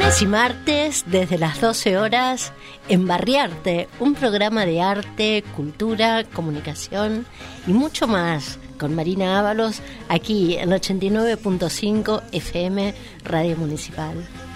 Lunes y martes, desde las 12 horas, Embarriarte, un programa de arte, cultura, comunicación y mucho más, con Marina Ábalos, aquí en 89.5 FM Radio Municipal.